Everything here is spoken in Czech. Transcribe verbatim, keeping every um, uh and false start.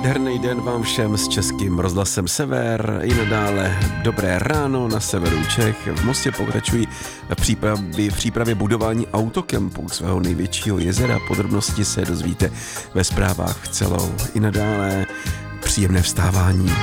Nádherný den vám všem s Českým rozhlasem Sever. I nadále dobré ráno na severu Čech. V Mostě pokračují v přípravě, v přípravě budování autokempu svého největšího jezera. Podrobnosti se dozvíte ve zprávách v celou. I nadále příjemné vstávání.